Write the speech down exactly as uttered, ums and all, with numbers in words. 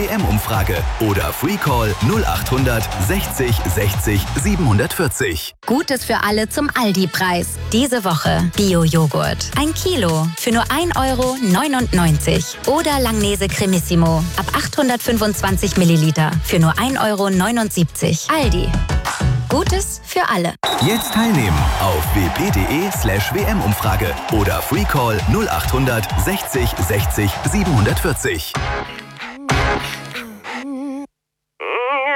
W M-Umfrage oder Freecall null achthundert sechzig sechzig siebenhundertvierzig. Gutes für alle zum Aldi-Preis. Diese Woche Bio-Joghurt. Ein Kilo für nur ein Euro neunundneunzig. Oder Langnese Cremissimo ab achthundertfünfundzwanzig Milliliter für nur ein Euro neunundsiebzig. Aldi. Gutes für alle. Jetzt teilnehmen auf wp.de slash WM-Umfrage oder Freecall null achthundert sechzig sechzig siebenhundertvierzig.